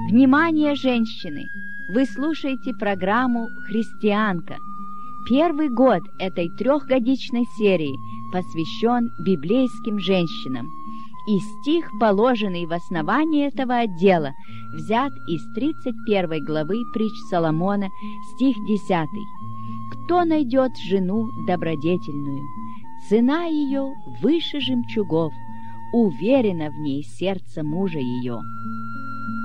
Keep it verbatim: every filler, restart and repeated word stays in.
Внимание, женщины! Вы слушаете программу «Христианка». Первый год этой трехгодичной серии посвящен библейским женщинам. И стих, положенный в основание этого отдела, взят из тридцать первой главы притч Соломона, стих десятый. «Кто найдет жену добродетельную? Цена ее выше жемчугов, уверено в ней сердце мужа ее».